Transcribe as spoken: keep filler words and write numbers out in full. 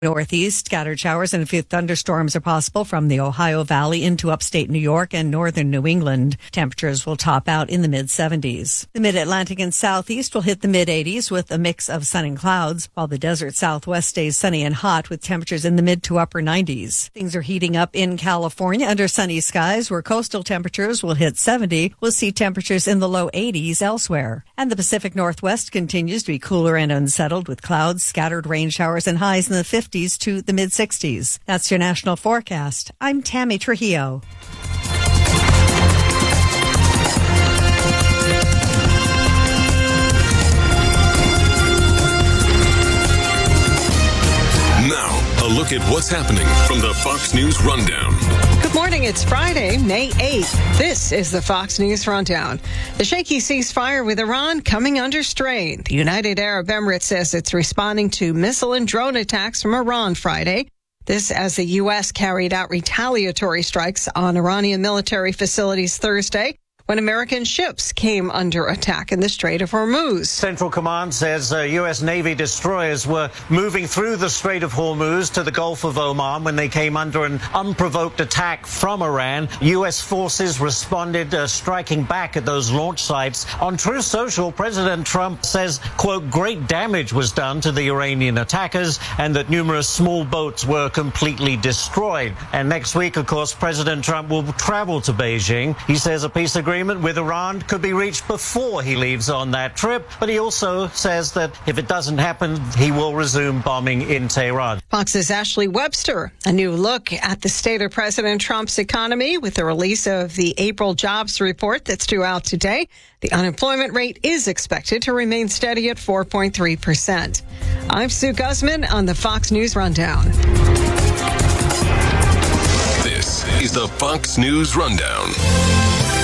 Northeast, scattered showers and a few thunderstorms are possible from the Ohio Valley into upstate New York and northern New England. Temperatures will top out in the mid seventies. The mid-Atlantic and southeast will hit the mid eighties with a mix of sun and clouds, while the desert southwest stays sunny and hot with temperatures in the mid to upper nineties. Things are heating up in California under sunny skies, where coastal temperatures will hit seventy. We'll see temperatures in the low eighties elsewhere. And the Pacific Northwest continues to be cooler and unsettled with clouds, scattered rain showers, and highs in the fifties to the mid sixties. That's your national forecast. I'm Tammy Trujillo. Now, a look at what's happening from the Fox News Rundown. Good morning. It's Friday, May eighth. This is the Fox News Rundown. The shaky ceasefire with Iran coming under strain. The United Arab Emirates says it's responding to missile and drone attacks from Iran Friday. This as the U S carried out retaliatory strikes on Iranian military facilities Thursday, when American ships came under attack in the Strait of Hormuz. Central Command says uh, U S Navy destroyers were moving through the Strait of Hormuz to the Gulf of Oman when they came under an unprovoked attack from Iran. U S forces responded, uh, striking back at those launch sites. On Truth Social, President Trump says, quote, great damage was done to the Iranian attackers and that numerous small boats were completely destroyed. And next week, of course, President Trump will travel to Beijing. He says a peace agreement with Iran could be reached before he leaves on that trip, but he also says that if it doesn't happen, he will resume bombing in Tehran. Fox's Ashley Webster, a new look at the state of President Trump's economy with the release of the April jobs report that's due out today. The unemployment rate is expected to remain steady at four point three percent. I'm Sue Guzman on the Fox News Rundown. This is the Fox News Rundown.